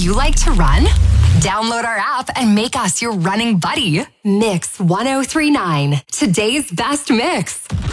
you like to run? Download our app and make us your running buddy. Mix 1039, today's best mix.